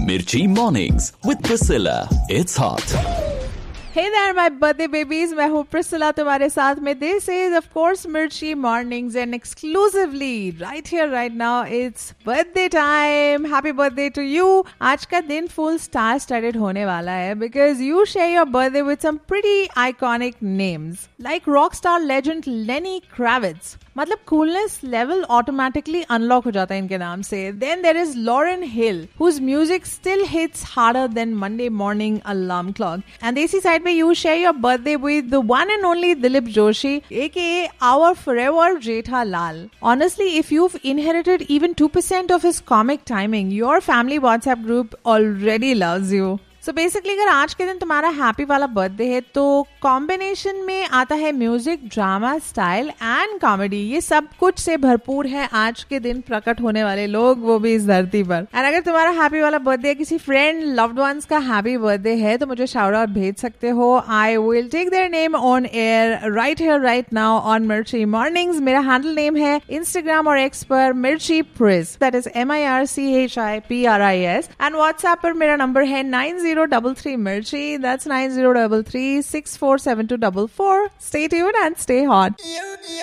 Mirchi Mornings with Priscilla. It's hot. Hey there, my birthday babies. मैं हूँ Priscilla तुम्हारे साथ में. This is of course Mirchi Mornings and exclusively right here right now it's birthday time. Happy birthday to you. आज का दिन full star studded होने वाला है because you share your birthday with some pretty iconic names like rock star legend Lenny Kravitz. मतलब coolness level automatically unlock हो जाता है इनके नाम से. Then there is Lauryn Hill whose music still hits harder than Monday morning alarm clock. And desi side में you share your birthday with the one and only Dilip Joshi aka our forever Jethalal. Honestly, if you've inherited even 2% of his comic timing, your family WhatsApp group already loves you. So basically अगर आज के दिन तुम्हारा happy वाला birthday है तो combination में आता है music, drama, style and comedy. ये सब कुछ से भरपूर है आज के दिन प्रकट होने वाले लोग, वो भी इस धरती पर. एंड अगर तुम्हारा हैप्पी वाला बर्थडे किसी फ्रेंड, लव्ड वंस का हैप्पी बर्थडे है तो मुझे शाउट आउट भेज सकते हो. I will take their name on air right here right now on मिर्ची मॉर्निंग्स. मेरा हैंडल नेम है इंस्टाग्राम और एक्स पर मिर्ची प्रिस, that is MIRCHIPRIS. And WhatsApp पर मेरा नंबर है 9033 Mirchi. That's 9033 647244. Stay tuned and stay hot.